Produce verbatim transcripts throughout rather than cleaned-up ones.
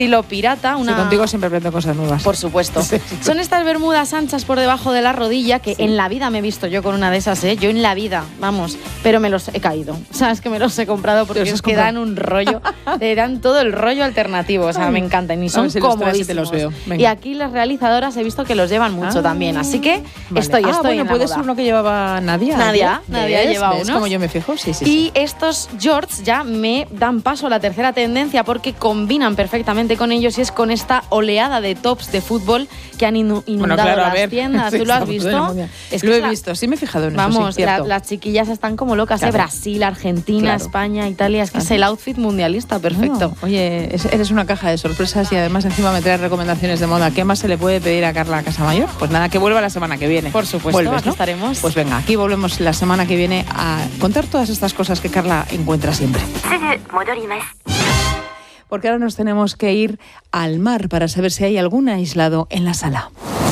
estilo pirata. Una... Sí, contigo siempre aprendo cosas nuevas. Por supuesto. Sí, sí. Son estas bermudas anchas por debajo de la rodilla que sí. En la vida me he visto yo con una de esas, ¿eh? Yo en la vida, vamos, pero me los he caído. O sea, es que me los he comprado porque es que dan un rollo, te dan todo el rollo alternativo, o sea, me encantan y son si comodísimos. Te los veo. Y aquí las realizadoras he visto que los llevan mucho ah, también, así que vale. estoy, ah, estoy bueno, en la puede moda. ser uno que llevaba Nadia. Nadia, Nadia lleva unos. Como yo me fijo, sí, sí. Y sí. estos shorts ya me dan paso a la tercera tendencia porque combinan perfectamente con ellos y es con esta oleada de tops de fútbol que han inundado bueno, claro, las tiendas. ¿Tú lo has visto? Es que lo he la... visto, sí me he fijado en Vamos, eso. Sí, la, las chiquillas están como locas, claro. ¿eh? Brasil, Argentina, claro. España, Italia, es que ¿Ah? es el outfit mundialista perfecto. No, oye, eres una caja de sorpresas y además encima me traes recomendaciones de moda. ¿Qué más se le puede pedir a Carla Casamayor? Pues nada, que vuelva la semana que viene. Por supuesto, Vuelves, aquí ¿no? estaremos. Pues venga, aquí volvemos la semana que viene a contar todas estas cosas que Carla encuentra siempre. Porque ahora nos tenemos que ir al mar para saber si hay algún aislado en la sala.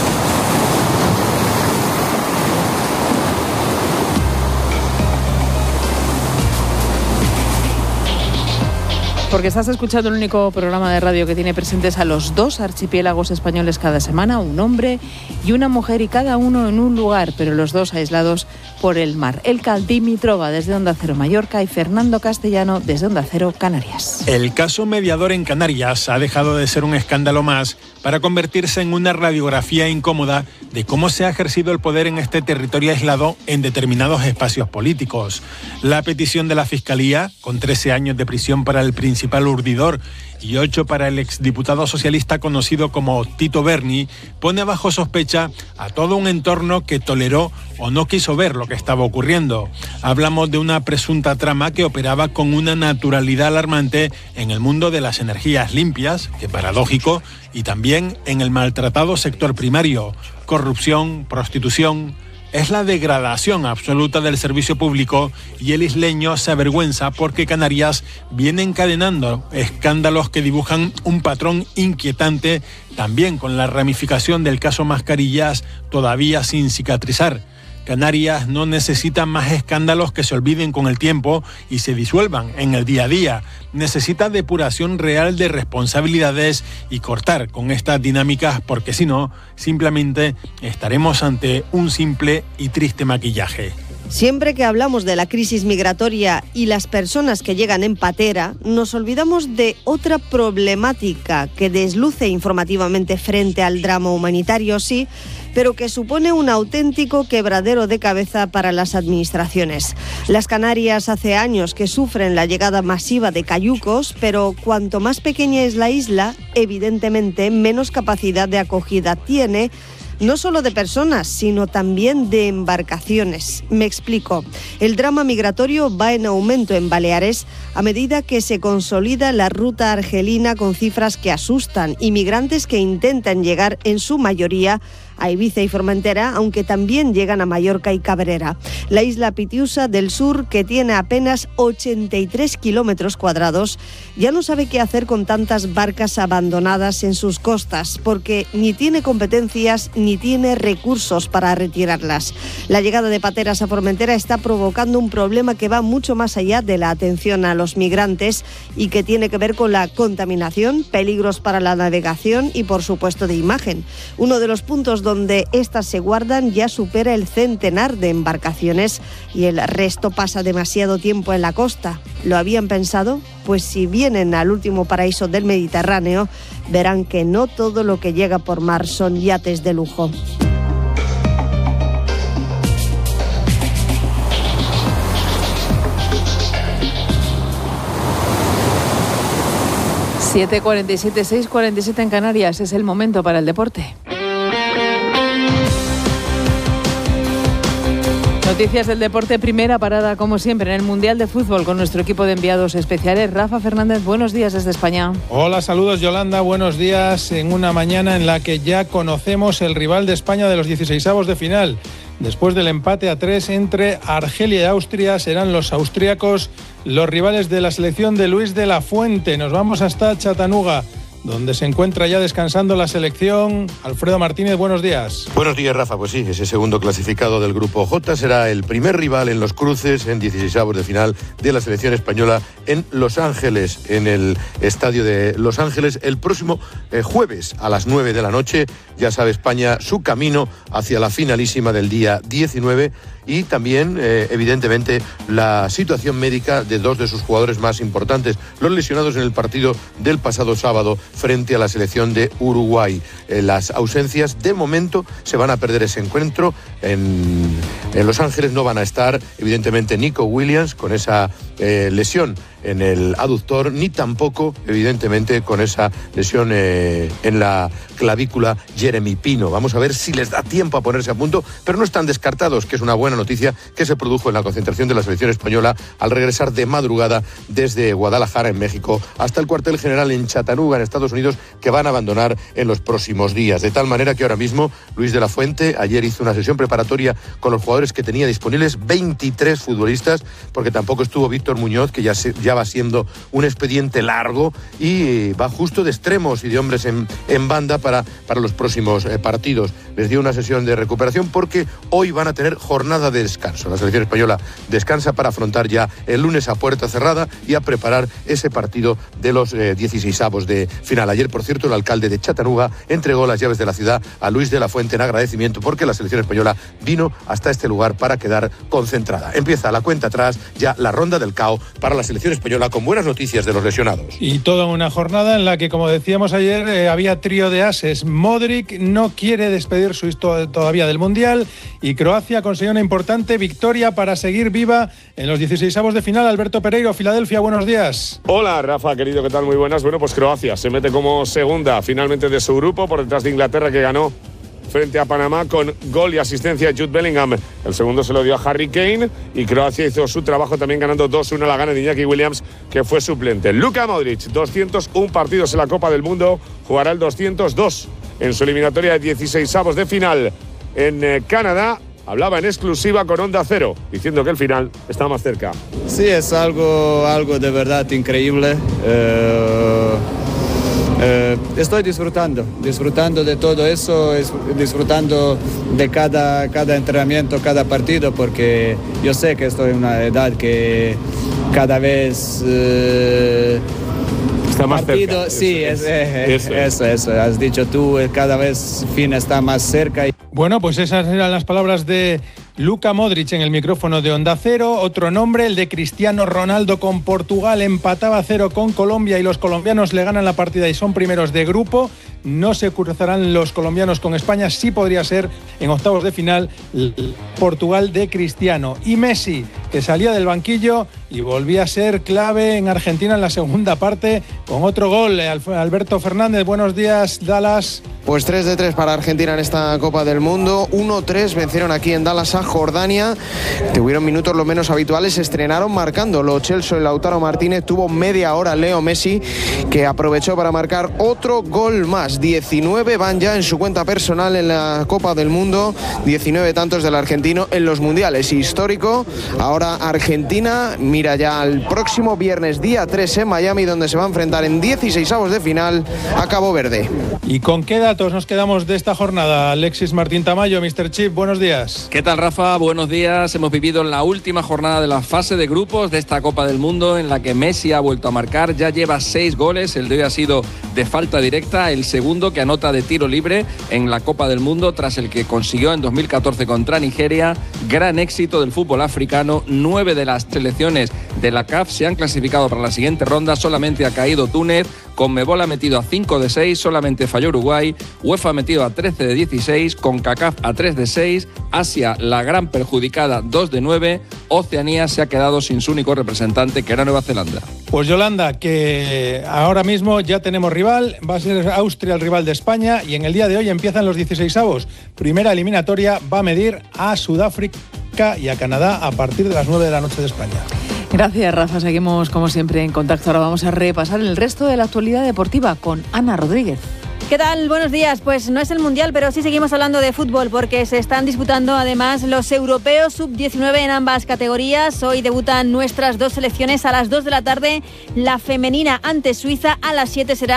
Porque estás escuchando el único programa de radio que tiene presentes a los dos archipiélagos españoles cada semana, un hombre y una mujer, y cada uno en un lugar, pero los dos aislados por el mar. Elka Dimitrova desde Onda Cero Mallorca y Fernando Castellano desde Onda Cero Canarias. El caso mediador en Canarias ha dejado de ser un escándalo más para convertirse en una radiografía incómoda de cómo se ha ejercido el poder en este territorio aislado en determinados espacios políticos. La petición de la Fiscalía, con trece años de prisión para el principal urdidor y ocho para el exdiputado socialista conocido como Tito Berni, pone bajo sospecha a todo un entorno que toleró o no quiso ver lo que estaba ocurriendo. Hablamos de una presunta trama que operaba con una naturalidad alarmante en el mundo de las energías limpias, que paradójico, y también en el maltratado sector primario. Corrupción, prostitución. Es la degradación absoluta del servicio público y el isleño se avergüenza porque Canarias viene encadenando escándalos que dibujan un patrón inquietante, también con la ramificación del caso Mascarillas todavía sin cicatrizar. Canarias no necesita más escándalos que se olviden con el tiempo y se disuelvan en el día a día. Necesita depuración real de responsabilidades y cortar con estas dinámicas, porque si no, simplemente estaremos ante un simple y triste maquillaje. Siempre que hablamos de la crisis migratoria y las personas que llegan en patera, nos olvidamos de otra problemática que desluce informativamente frente al drama humanitario, sí, pero que supone un auténtico quebradero de cabeza para las administraciones. Las Canarias hace años que sufren la llegada masiva de cayucos, pero cuanto más pequeña es la isla, evidentemente menos capacidad de acogida tiene, no solo de personas, sino también de embarcaciones. Me explico. El drama migratorio va en aumento en Baleares a medida que se consolida la ruta argelina con cifras que asustan, inmigrantes que intentan llegar en su mayoría a Ibiza y Formentera, aunque también llegan a Mallorca y Cabrera. La isla Pitiusa del sur, que tiene apenas ochenta y tres kilómetros cuadrados, ya no sabe qué hacer con tantas barcas abandonadas en sus costas, porque ni tiene competencias ni tiene recursos para retirarlas. La llegada de pateras a Formentera está provocando un problema que va mucho más allá de la atención a los migrantes y que tiene que ver con la contaminación, peligros para la navegación y, por supuesto, de imagen. Uno de los puntos donde estas se guardan ya supera el centenar de embarcaciones y el resto pasa demasiado tiempo en la costa. ¿Lo habían pensado? Pues si vienen al último paraíso del Mediterráneo, verán que no todo lo que llega por mar son yates de lujo. siete cuarenta y siete, seis cuarenta y siete en Canarias, es el momento para el deporte. Noticias del deporte, primera parada como siempre en el Mundial de Fútbol con nuestro equipo de enviados especiales. Rafa Fernández, buenos días desde España. Hola, saludos Yolanda, buenos días en una mañana en la que ya conocemos el rival de España de los dieciseisavos de final. Después del empate a tres entre Argelia y Austria, serán los austríacos los rivales de la selección de Luis de la Fuente. Nos vamos hasta Chattanooga, donde se encuentra ya descansando la selección. Alfredo Martínez, buenos días. Buenos días, Rafa. Pues sí, ese segundo clasificado del Grupo J será el primer rival en los cruces en dieciseisavos de final de la selección española en Los Ángeles, en el estadio de Los Ángeles, el próximo eh, jueves a las nueve de la noche. Ya sabe España su camino hacia la finalísima del día diecinueve. Y también, eh, evidentemente, la situación médica de dos de sus jugadores más importantes, los lesionados en el partido del pasado sábado frente a la selección de Uruguay. Eh, las ausencias, de momento, se van a perder ese encuentro. En, en Los Ángeles no van a estar, evidentemente, Nico Williams con esa eh, lesión en el aductor, ni tampoco, evidentemente, con esa lesión eh, en la clavícula Jeremy Pino. Vamos a ver si les da tiempo a ponerse a punto, pero no están descartados, que es una buena noticia que se produjo en la concentración de la selección española al regresar de madrugada desde Guadalajara, en México, hasta el cuartel general en Chattanooga, en Estados Unidos, que van a abandonar en los próximos días. De tal manera que ahora mismo Luis de la Fuente ayer hizo una sesión preparatoria con los jugadores que tenía disponibles, veintitrés futbolistas, porque tampoco estuvo Víctor Muñoz, que ya, se, ya va siendo un expediente largo y va justo de extremos y de hombres en, en banda para, para los próximos eh, partidos. Les dio una sesión de recuperación porque hoy van a tener jornada de descanso. La selección española descansa para afrontar ya el lunes a puerta cerrada y a preparar ese partido de los eh, dieciseisavos de final. Ayer, por cierto, el alcalde de Chattanooga entregó las llaves de la ciudad a Luis de la Fuente en agradecimiento porque la selección española vino hasta este lugar para quedar concentrada. Empieza la cuenta atrás, ya la ronda del caos para la selección española, con buenas noticias de los lesionados. Y toda una jornada en la que, como decíamos ayer, eh, había trío de ases. Modric no quiere despedir su historia todavía del Mundial y Croacia consiguió una importante victoria para seguir viva en los dieciseisavos de final. Alberto Pereiro, Filadelfia, buenos días. Hola, Rafa, querido, ¿qué tal? Muy buenas. Bueno, pues Croacia se mete como segunda finalmente de su grupo, por detrás de Inglaterra, que ganó frente a Panamá con gol y asistencia de Jude Bellingham. El segundo se lo dio a Harry Kane y Croacia hizo su trabajo también ganando dos uno a la gana de Iñaki Williams, que fue suplente. Luka Modric, doscientos uno partidos en la Copa del Mundo, jugará el doscientos dos en su eliminatoria de dieciseisavos de final en eh, Canadá. Hablaba en exclusiva con Onda Cero, diciendo que el final está más cerca. Sí, es algo, algo de verdad increíble. Eh... Eh, estoy disfrutando, disfrutando de todo eso, es, disfrutando de cada, cada entrenamiento, cada partido, porque yo sé que estoy en una edad que cada vez... Eh, está más partido, cerca. Sí, eso, es, eh, eso, eso, eso, has dicho tú, cada vez fin está más cerca. Bueno, pues esas eran las palabras de Luka Modric en el micrófono de Onda Cero. Otro nombre, el de Cristiano Ronaldo con Portugal, empataba a cero con Colombia y los colombianos le ganan la partida y son primeros de grupo. No se cruzarán los colombianos con España, sí podría ser en octavos de final Portugal de Cristiano. Y Messi, que salía del banquillo y volvía a ser clave en Argentina en la segunda parte con otro gol. Alberto Fernández, buenos días, Dallas. Pues tres de tres para Argentina en esta Copa del Mundo. uno tres vencieron aquí en Dallas a Jordania. Tuvieron minutos lo menos habituales, se estrenaron marcando. Lo Celso y Lautaro Martínez, tuvo media hora Leo Messi, que aprovechó para marcar otro gol más. diecinueve van ya en su cuenta personal en la Copa del Mundo. diecinueve tantos del argentino en los mundiales. Histórico. Ahora Argentina mira ya al próximo viernes día tres en Miami, donde se va a enfrentar en dieciseisavos de final a Cabo Verde. ¿Y con qué datos nos quedamos de esta jornada? Alexis Martín Tamayo, mister Chip, buenos días. ¿Qué tal, Rafa? Buenos días. Hemos vivido la última jornada de la fase de grupos de esta Copa del Mundo, en la que Messi ha vuelto a marcar. Ya lleva seis goles. El de hoy ha sido de falta directa, el segundo que anota de tiro libre en la Copa del Mundo, tras el que consiguió en dos mil catorce contra Nigeria. Gran éxito del fútbol africano. Nueve de las selecciones de la C A F se han clasificado para la siguiente ronda. Solamente ha caído Túnez. Conmebol ha metido a cinco de seis, solamente falló Uruguay. UEFA ha metido a trece de dieciséis, CONCACAF a tres de seis, Asia, la gran perjudicada, dos de nueve, Oceanía se ha quedado sin su único representante, que era Nueva Zelanda. Pues Yolanda, que ahora mismo ya tenemos rival, va a ser Austria el rival de España y en el día de hoy empiezan los dieciseisavos. Primera eliminatoria va a medir a Sudáfrica y a Canadá a partir de las nueve de la noche de España. Gracias, Rafa. Seguimos, como siempre, en contacto. Ahora vamos a repasar el resto de la actualidad deportiva con Ana Rodríguez. ¿Qué tal? Buenos días. Pues no es el Mundial, pero sí seguimos hablando de fútbol, porque se están disputando además los europeos sub diecinueve en ambas categorías. Hoy debutan nuestras dos selecciones a las dos de la tarde. La femenina ante Suiza, a las siete será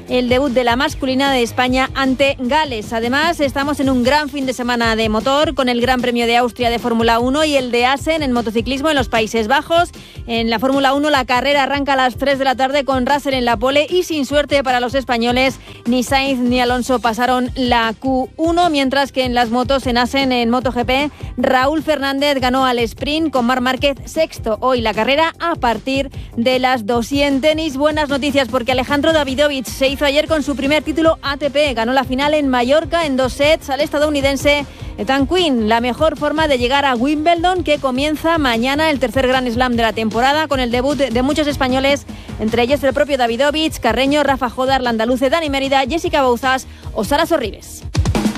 el debut de la masculina de España ante Gales. Además, estamos en un gran fin de semana de motor con el Gran Premio de Austria de Fórmula uno y el de Assen en motociclismo en los Países Bajos. En la Fórmula uno la carrera arranca a las tres de la tarde con Russell en la pole y sin suerte para los españoles, ni Sainz ni Alonso pasaron la Q uno, mientras que en las motos en Assen en MotoGP, Raúl Fernández ganó al sprint con Marc Márquez sexto. Hoy la carrera a partir de las dos. Y en tenis, buenas noticias porque Alejandro Davidovich se hizo ayer con su primer título A T P. Ganó la final en Mallorca en dos sets al estadounidense Ethan Quinn. La mejor forma de llegar a Wimbledon, que comienza mañana el tercer Grand Slam de la temporada con el debut de muchos españoles, entre ellos el propio Davidovich, Carreño, Rafa Jodar, Landaluce, Dani Mérida, Jessica Bouzas o Sara Sorribes.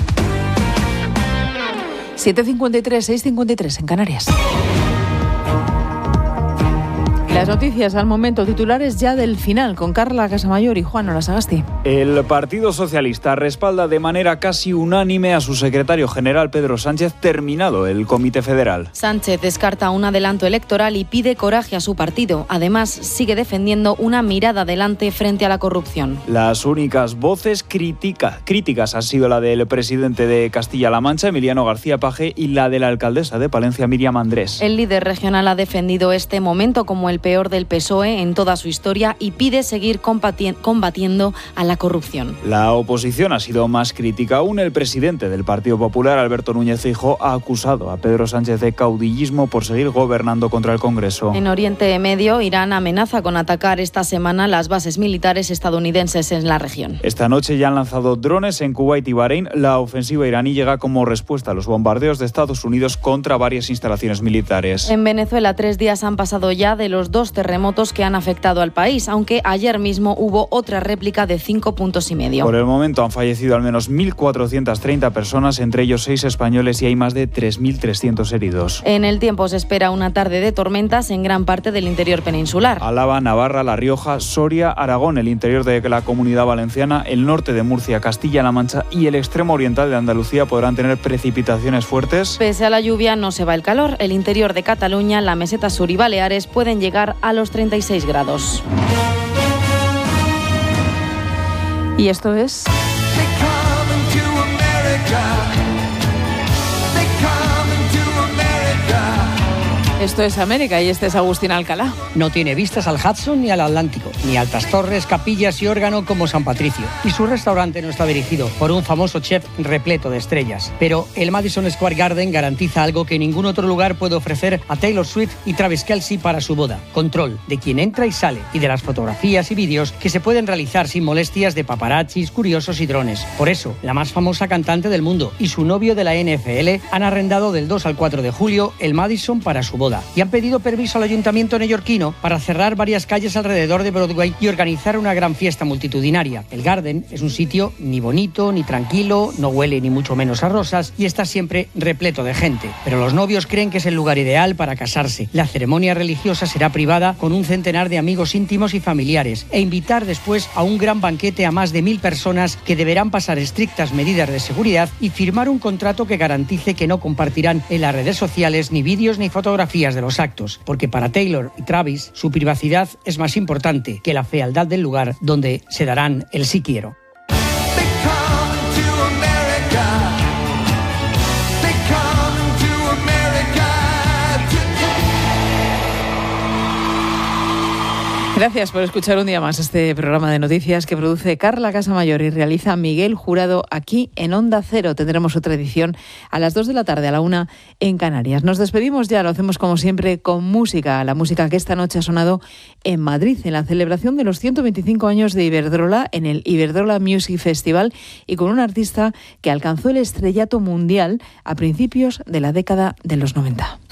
siete cincuenta y tres, seis cincuenta y tres en Canarias. Las noticias al momento, titulares ya del final, con Carla Casamayor y Juan Olasagasti. El Partido Socialista respalda de manera casi unánime a su secretario general Pedro Sánchez, terminado el Comité Federal. Sánchez descarta un adelanto electoral y pide coraje a su partido. Además, sigue defendiendo una mirada adelante frente a la corrupción. Las únicas voces crítica, críticas han sido la del presidente de Castilla-La Mancha, Emiliano García Paje, y la de la alcaldesa de Palencia, Miriam Andrés. El líder regional ha defendido este momento como el peor del P S O E en toda su historia y pide seguir combatiendo a la corrupción. La oposición ha sido más crítica aún. El presidente del Partido Popular, Alberto Núñez Feijóo, ha acusado a Pedro Sánchez de caudillismo por seguir gobernando contra el Congreso. En Oriente Medio, Irán amenaza con atacar esta semana las bases militares estadounidenses en la región. Esta noche ya han lanzado drones en Kuwait y Bahrein. La ofensiva iraní llega como respuesta a los bombardeos de Estados Unidos contra varias instalaciones militares. En Venezuela, tres días han pasado ya de los dos terremotos que han afectado al país, aunque ayer mismo hubo otra réplica de cinco puntos y medio. Por el momento han fallecido al menos mil cuatrocientas treinta personas, entre ellos seis españoles, y hay más de tres mil trescientos heridos. En el tiempo se espera una tarde de tormentas en gran parte del interior peninsular. Álava, Navarra, La Rioja, Soria, Aragón, el interior de la Comunidad Valenciana, el norte de Murcia, Castilla-La Mancha y el extremo oriental de Andalucía podrán tener precipitaciones fuertes. Pese a la lluvia no se va el calor. El interior de Cataluña, la meseta sur y Baleares pueden llegar a los treinta y seis grados. Y esto es... Esto es América y este es Agustín Alcalá. No tiene vistas al Hudson ni al Atlántico, ni altas torres, capillas y órgano como San Patricio. Y su restaurante no está dirigido por un famoso chef repleto de estrellas. Pero el Madison Square Garden garantiza algo que ningún otro lugar puede ofrecer a Taylor Swift y Travis Kelce para su boda: control de quién entra y sale y de las fotografías y vídeos que se pueden realizar sin molestias de paparazzis, curiosos y drones. Por eso, la más famosa cantante del mundo y su novio de la N F L han arrendado del dos al cuatro de julio el Madison para su boda. Y han pedido permiso al ayuntamiento neoyorquino para cerrar varias calles alrededor de Broadway y organizar una gran fiesta multitudinaria. El Garden es un sitio ni bonito ni tranquilo, no huele ni mucho menos a rosas y está siempre repleto de gente. Pero los novios creen que es el lugar ideal para casarse. La ceremonia religiosa será privada con un centenar de amigos íntimos y familiares e invitar después a un gran banquete a más de mil personas que deberán pasar estrictas medidas de seguridad y firmar un contrato que garantice que no compartirán en las redes sociales ni vídeos ni fotografías de los actos, porque para Taylor y Travis su privacidad es más importante que la fealdad del lugar donde se darán el sí quiero. Gracias por escuchar un día más este programa de noticias que produce Carla Casamayor y realiza Miguel Jurado aquí en Onda Cero. Tendremos otra edición a las dos de la tarde, a la una en Canarias. Nos despedimos ya, lo hacemos como siempre con música, la música que esta noche ha sonado en Madrid, en la celebración de los ciento veinticinco años de Iberdrola, en el Iberdrola Music Festival, y con un artista que alcanzó el estrellato mundial a principios de la década de los noventa.